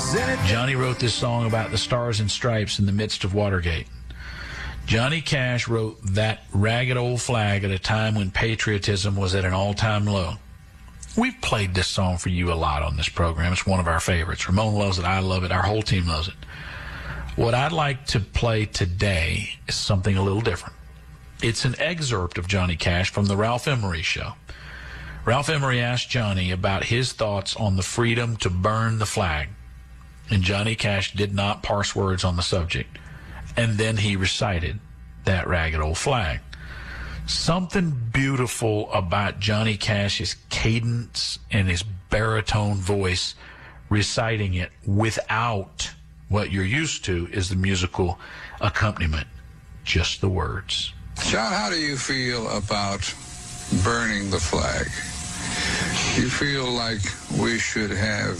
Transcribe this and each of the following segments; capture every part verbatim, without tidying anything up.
Johnny wrote this song about the Stars and Stripes in the midst of Watergate. Johnny Cash wrote That Ragged Old Flag at a time when patriotism was at an all-time low. We've played this song for you a lot on this program. It's one of our favorites. Ramon loves it. I love it. Our whole team loves it. What I'd like to play today is something a little different. It's an excerpt of Johnny Cash from the Ralph Emery Show. Ralph Emery asked Johnny about his thoughts on the freedom to burn the flag, and Johnny Cash did not parse words on the subject. And then he recited That Ragged Old Flag. Something beautiful about Johnny Cash's cadence and his baritone voice reciting it without what you're used to is the musical accompaniment, just the words. John, how do you feel about burning the flag? You feel like we should have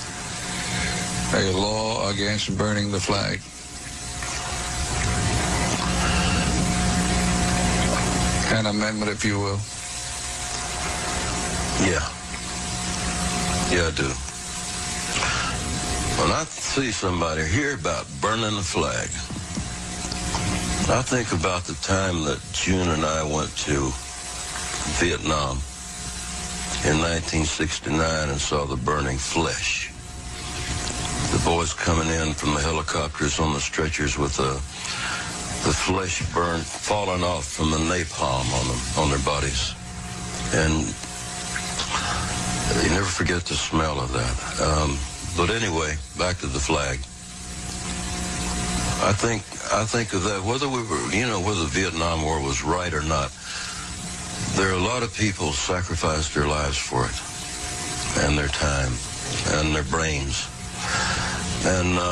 a law against burning the flag? An amendment, if you will. Yeah. Yeah, I do. When I see somebody hear about burning the flag, I think about the time that June and I went to Vietnam in nineteen sixty-nine and saw the burning flesh. The boys coming in from the helicopters on the stretchers with the the flesh burned, falling off from the napalm on them, on their bodies. And you never forget the smell of that. Um, but anyway, back to the flag. I think I think of that, whether we were, you know, whether the Vietnam War was right or not, there are a lot of people sacrificed their lives for it, and their time, and their brains. And uh,